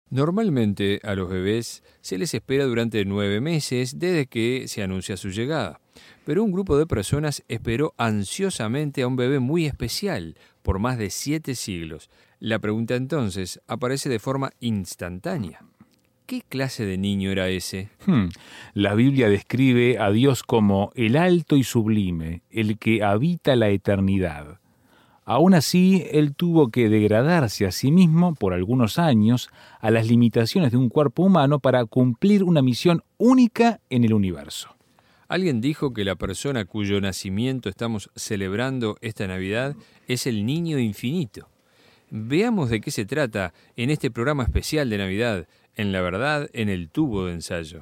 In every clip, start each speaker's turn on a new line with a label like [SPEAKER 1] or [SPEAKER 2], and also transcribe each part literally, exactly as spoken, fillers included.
[SPEAKER 1] Normalmente a los bebés se les espera durante nueve meses desde que se anuncia su llegada, pero un grupo de personas esperó ansiosamente a un bebé muy especial por más de siete siglos. La pregunta entonces aparece de forma instantánea. ¿Qué clase de niño era ese?
[SPEAKER 2] Hmm. La Biblia describe a Dios como el alto y sublime, el que habita la eternidad. Aún así, él tuvo que degradarse a sí mismo por algunos años a las limitaciones de un cuerpo humano para cumplir una misión única en el universo.
[SPEAKER 1] Alguien dijo que la persona cuyo nacimiento estamos celebrando esta Navidad es el niño infinito. Veamos de qué se trata en este programa especial de Navidad, en La Verdad en el Tubo de Ensayo.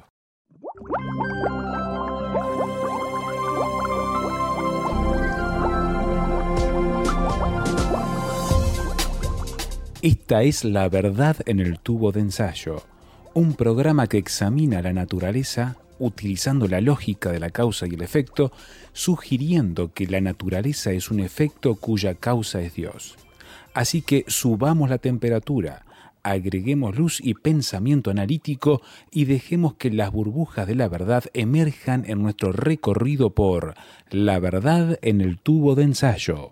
[SPEAKER 2] Esta es La Verdad en el Tubo de Ensayo, un programa que examina la naturaleza utilizando la lógica de la causa y el efecto, sugiriendo que la naturaleza es un efecto cuya causa es Dios. Así que subamos la temperatura, agreguemos luz y pensamiento analítico y dejemos que las burbujas de la verdad emerjan en nuestro recorrido por La Verdad en el Tubo de Ensayo.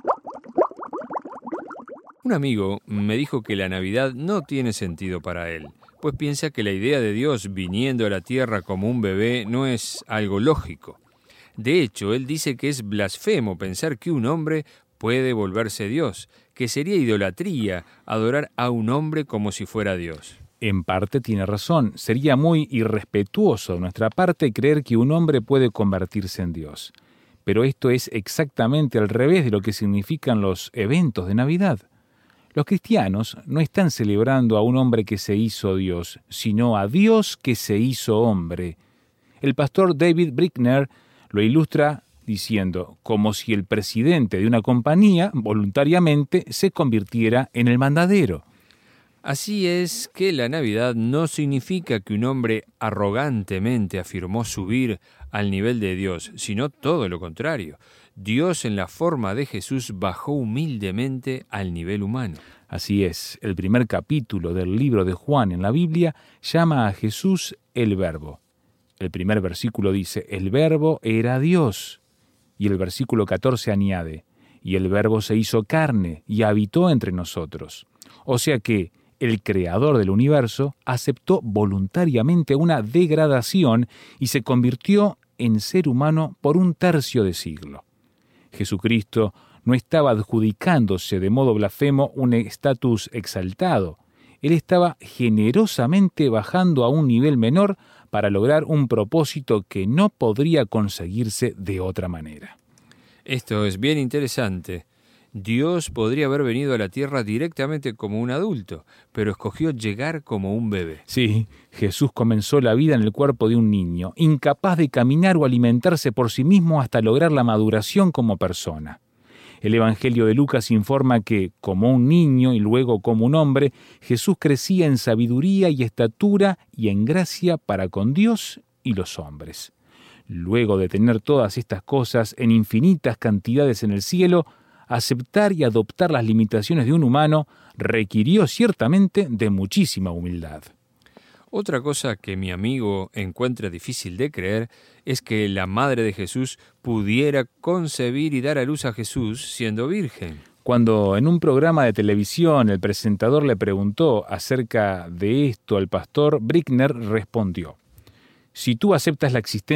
[SPEAKER 1] Un amigo me dijo que la Navidad no tiene sentido para él, pues piensa que la idea de Dios viniendo a la tierra como un bebé no es algo lógico. De hecho, él dice que es blasfemo pensar que un hombre puede volverse Dios, que sería idolatría adorar a un hombre como si fuera Dios.
[SPEAKER 2] En parte tiene razón, sería muy irrespetuoso de nuestra parte creer que un hombre puede convertirse en Dios. Pero esto es exactamente al revés de lo que significan los eventos de Navidad. Los cristianos no están celebrando a un hombre que se hizo Dios, sino a Dios que se hizo hombre. El pastor David Brickner lo ilustra diciendo, como si el presidente de una compañía voluntariamente se convirtiera en el mandadero.
[SPEAKER 1] Así es que la Navidad no significa que un hombre arrogantemente afirmó subir al nivel de Dios, sino todo lo contrario. Dios en la forma de Jesús bajó humildemente al nivel humano.
[SPEAKER 2] Así es, el primer capítulo del libro de Juan en la Biblia llama a Jesús el Verbo. El primer versículo dice, el Verbo era Dios. Y el versículo catorce añade, y el Verbo se hizo carne y habitó entre nosotros. O sea que el creador del universo aceptó voluntariamente una degradación y se convirtió en ser humano por un tercio de siglo. Jesucristo no estaba adjudicándose de modo blasfemo un estatus exaltado. Él estaba generosamente bajando a un nivel menor para lograr un propósito que no podría conseguirse de otra manera.
[SPEAKER 1] Esto es bien interesante. Dios podría haber venido a la tierra directamente como un adulto, pero escogió llegar como un bebé.
[SPEAKER 2] Sí, Jesús comenzó la vida en el cuerpo de un niño, incapaz de caminar o alimentarse por sí mismo hasta lograr la maduración como persona. El Evangelio de Lucas informa que, como un niño y luego como un hombre, Jesús crecía en sabiduría y estatura y en gracia para con Dios y los hombres. Luego de tener todas estas cosas en infinitas cantidades en el cielo, aceptar y adoptar las limitaciones de un humano requirió ciertamente de muchísima humildad.
[SPEAKER 1] Otra cosa que mi amigo encuentra difícil de creer es que la madre de Jesús pudiera concebir y dar a luz a Jesús siendo virgen.
[SPEAKER 2] Cuando en un programa de televisión el presentador le preguntó acerca de esto al pastor, Brickner respondió, si tú aceptas la existencia